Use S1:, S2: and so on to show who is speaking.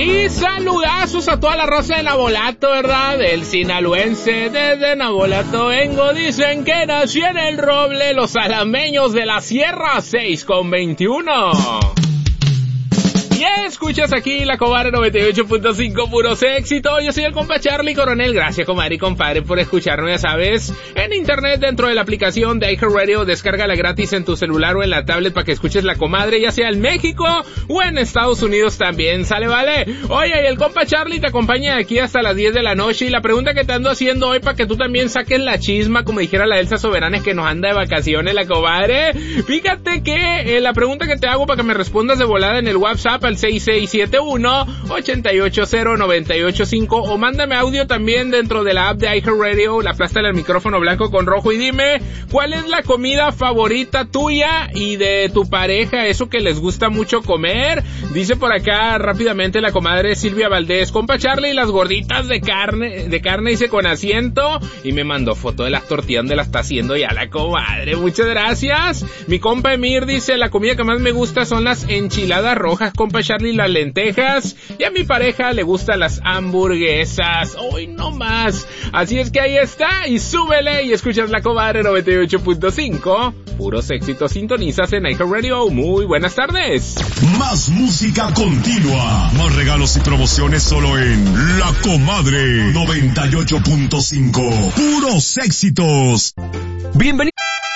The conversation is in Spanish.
S1: Y saludazos a toda la raza de Navolato, ¿verdad? El sinaloense, desde Navolato vengo. Dicen que nací en el Roble, los alameños de la Sierra, 6:21. Y escuchas aquí la Comadre 98.5, puros éxito. Yo soy el compa Charlie Coronel. Gracias, comadre y compadre, por escucharme, ya sabes, en internet, dentro de la aplicación de iHeartRadio. Descárgala gratis en tu celular o en la tablet para que escuches la Comadre, ya sea en México o en Estados Unidos también. ¿Sale, vale? Oye, y el compa Charlie te acompaña aquí hasta las 10 de la noche. Y la pregunta que te ando haciendo hoy, para que tú también saques la chisma, como dijera la Elsa Soberana, es que nos anda de vacaciones la comadre. Fíjate que la pregunta que te hago para que me respondas de volada en el WhatsApp al 6671-880985, o mándame audio también dentro de la app de iHeartRadio, la aplástale al micrófono blanco con rojo, y dime cuál es la comida favorita tuya y de tu pareja, eso que les gusta mucho comer. Dice por acá rápidamente la comadre Silvia Valdés: compa Charlie, las gorditas de carne dice con asiento, y me mandó foto de las tortillas donde la está haciendo ya la comadre. Muchas gracias. Mi compa Emir dice: la comida que más me gusta son las enchiladas rojas, compa Charlie, las lentejas, y a mi pareja le gustan las hamburguesas. Hoy no más. Así es que ahí está, y súbele y escuchas la Comadre 98.5. Puros éxitos, sintonizas en iHeartRadio. Muy buenas tardes.
S2: Más música continua, más regalos y promociones solo en La Comadre 98.5. Puros éxitos.
S3: Bienvenido.